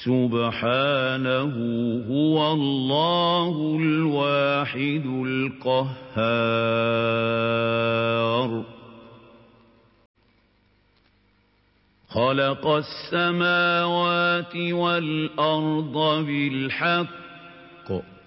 سبحانه هو الله الواحد القهار خلق السماوات والأرض بالحق